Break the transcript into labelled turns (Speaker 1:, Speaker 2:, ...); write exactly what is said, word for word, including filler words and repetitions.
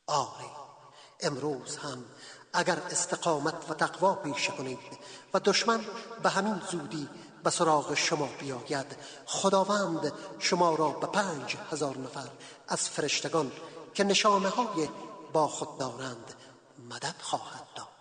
Speaker 1: آری امروز هم اگر استقامت و تقوا پیشه کنید و دشمن به همین زودی به سراغ شما بیاید، خداوند شما را به پنج هزار نفر از فرشتگان که نشانه های با خود دارند مدد خواهد داد.